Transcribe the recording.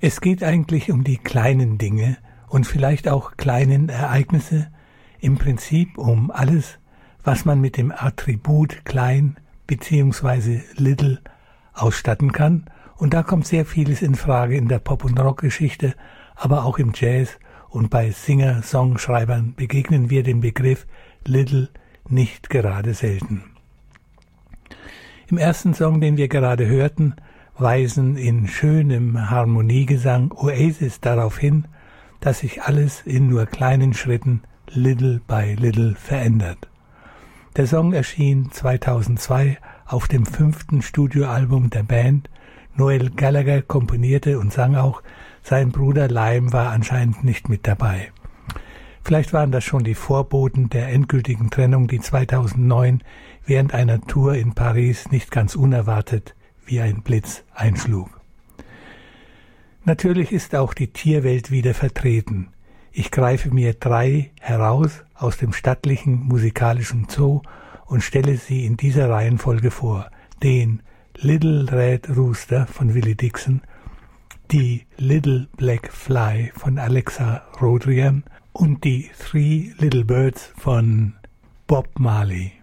Es geht eigentlich um die kleinen Dinge und vielleicht auch kleinen Ereignisse, im Prinzip um alles, was man mit dem Attribut klein bzw. little ausstatten kann. Und da kommt sehr vieles in Frage in der Pop- und Rockgeschichte, aber auch im Jazz, und bei Singer-Songschreibern begegnen wir dem Begriff little nicht gerade selten. Im ersten Song, den wir gerade hörten, weisen in schönem Harmoniegesang Oasis darauf hin, dass sich alles in nur kleinen Schritten little by little verändert. Der Song erschien 2002 auf dem 5. Studioalbum der Band. Noel Gallagher komponierte und sang auch, sein Bruder Lime war anscheinend nicht mit dabei. Vielleicht waren das schon die Vorboten der endgültigen Trennung, die 2009 während einer Tour in Paris nicht ganz unerwartet wie ein Blitz einschlug. Natürlich ist auch die Tierwelt wieder vertreten. Ich greife mir 3 heraus aus dem stattlichen musikalischen Zoo und stelle sie in dieser Reihenfolge vor. Den Little Red Rooster von Willie Dixon, die Little Black Fly von Alexa Rodriguez und die Three Little Birds von Bob Marley.